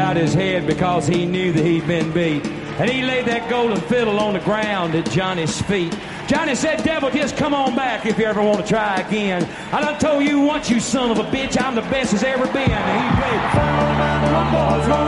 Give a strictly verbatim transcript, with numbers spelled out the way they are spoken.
out his head because he knew that he'd been beat. And he laid that golden fiddle on the ground at Johnny's feet. Johnny said, devil, just come on back if you ever want to try again. I done told you once, you son of a bitch, I'm the best as ever been. And he played.